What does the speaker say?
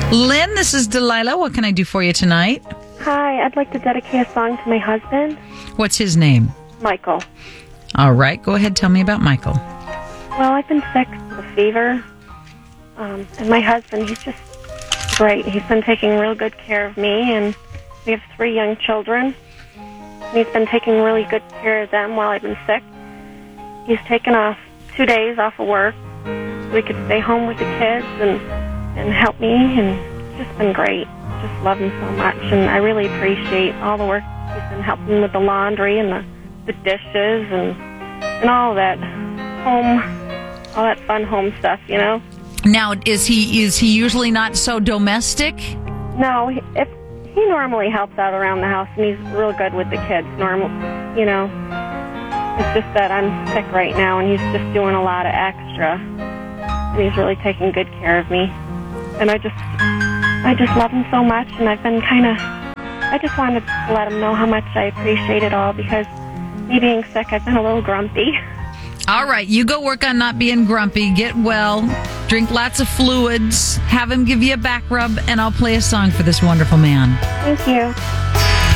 Lynn, this is Delilah. What can I do for you tonight? Hi, I'd like to dedicate a song to my husband, What's his name? Michael. All right, go ahead. Tell me about Michael. Well, I've been sick with a fever, and my husband, he's just great. He's been taking real good care of me, and we have 3 young children. And he's been taking really good care of them while I've been sick. He's taken off 2 days off of work so we could stay home with the kids and help me, and it's just been great. Just love him so much, and I really appreciate all the work he's been helping with the laundry and the dishes and all that home, all that fun home stuff, you know. Now, is he usually not so domestic? No, he normally helps out around the house, and he's real good with the kids. Normal, you know. It's just that I'm sick right now, and he's just doing a lot of extra, and he's really taking good care of me. And I just love him so much, and I just wanted to let him know how much I appreciate it all, because me being sick, I've been a little grumpy. All right, you go work on not being grumpy, get well, drink lots of fluids, have him give you a back rub, and I'll play a song for this wonderful man. Thank you.